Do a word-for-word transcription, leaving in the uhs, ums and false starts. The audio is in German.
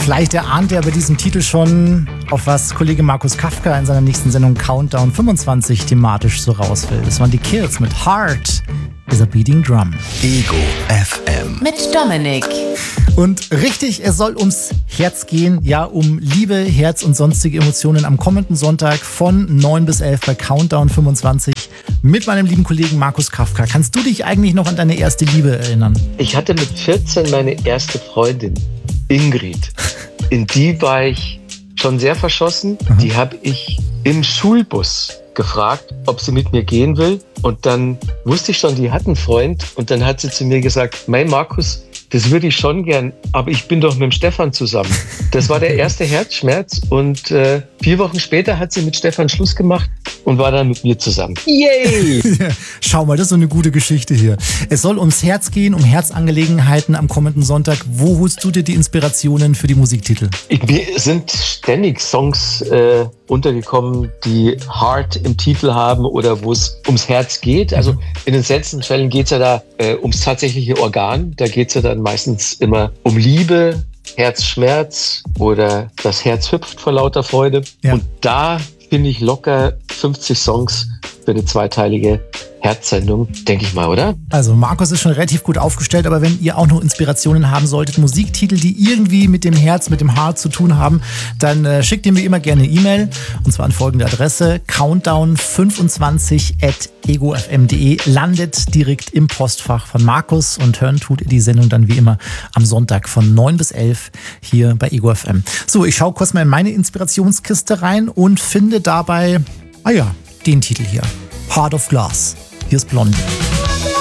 Vielleicht erahnt er bei diesem Titel schon, auf was Kollege Markus Kafka in seiner nächsten Sendung Countdown fünfundzwanzig thematisch so raus will. Das waren die Kills mit Heart is a Beating Drum. Ego F M. Mit Dominik. Und richtig, es soll ums Herz gehen. Ja, um Liebe, Herz und sonstige Emotionen am kommenden Sonntag von neun bis elf bei Countdown fünfundzwanzig mit meinem lieben Kollegen Markus Kafka. Kannst du dich eigentlich noch an deine erste Liebe erinnern? Ich hatte mit vierzehn meine erste Freundin, Ingrid. In die war ich schon sehr verschossen. Mhm. Die habe ich im Schulbus gefragt, ob sie mit mir gehen will. Und dann wusste ich schon, die hat einen Freund. Und dann hat sie zu mir gesagt, mein Markus, das würde ich schon gern, aber ich bin doch mit dem Stefan zusammen. Das war der erste Herzschmerz. Und äh, vier Wochen später hat sie mit Stefan Schluss gemacht und war dann mit mir zusammen. Yay! Schau mal, das ist so eine gute Geschichte hier. Es soll ums Herz gehen, um Herzangelegenheiten am kommenden Sonntag. Wo holst du dir die Inspirationen für die Musiktitel? Ich, mir sind ständig Songs äh, untergekommen, die Heart im Titel haben oder wo es ums Herz geht. Also in den seltensten Fällen geht es ja da äh, ums tatsächliche Organ. Da geht es ja dann meistens immer um Liebe, Herzschmerz oder das Herz hüpft vor lauter Freude. Ja. Und da finde ich locker fünfzig Songs für eine zweiteilige Herzsendung, denke ich mal, oder? Also Markus ist schon relativ gut aufgestellt, aber wenn ihr auch noch Inspirationen haben solltet, Musiktitel, die irgendwie mit dem Herz, mit dem Heart zu tun haben, dann äh, schickt ihr mir immer gerne eine E-Mail, und zwar an folgende Adresse: countdown fünfundzwanzig at ego f m punkt de, landet direkt im Postfach von Markus, und hören tut ihr die Sendung dann wie immer am Sonntag von neun bis elf hier bei Ego F M. So, ich schaue kurz mal in meine Inspirationskiste rein und finde dabei, ah ja, den Titel hier: Heart of Glass. Hier ist Blondie.